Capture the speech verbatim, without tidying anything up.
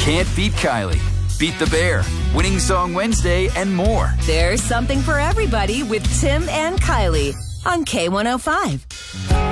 Can't Beat Kylie, Beat the Bear, Winning Song Wednesday, and more. There's something for everybody with Tim and Kylie on K one oh five.